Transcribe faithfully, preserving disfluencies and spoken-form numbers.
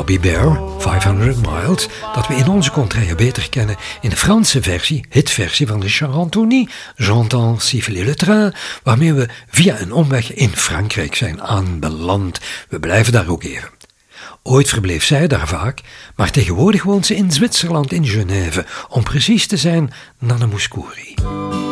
Bobby Bear, vijfhonderd miles, dat we in onze contrée beter kennen in de Franse versie, hitversie van Richard Anthony, J'entends siffler le train, waarmee we via een omweg in Frankrijk zijn aanbeland. We blijven daar ook even. Ooit verbleef zij daar vaak, maar tegenwoordig woont ze in Zwitserland, in Genève, om precies te zijn, Nana Mouskouri.